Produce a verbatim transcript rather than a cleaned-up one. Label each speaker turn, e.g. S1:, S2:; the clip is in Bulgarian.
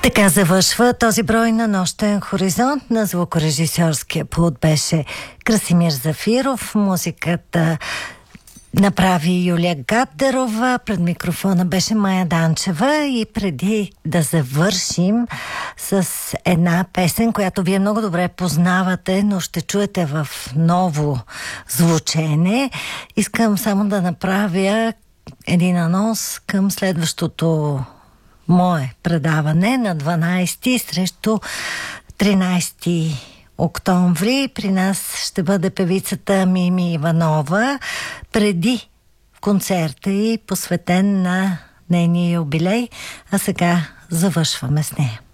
S1: Така завършва този брой на Нощен хоризонт. На звукорежисьорския пулт беше Красимир Зафиров. Музиката направи Юлия Гаддерова. Пред микрофона беше Мая Данчева. И преди да завършим с една песен, която вие много добре познавате, но ще чуете в ново звучене, искам само да направя един анонс към следващото мое предаване на дванайсети срещу тринайсети октомври. При нас ще бъде певицата Мими Иванова преди концерта й, посветен на нейния юбилей, а сега завършваме с нея.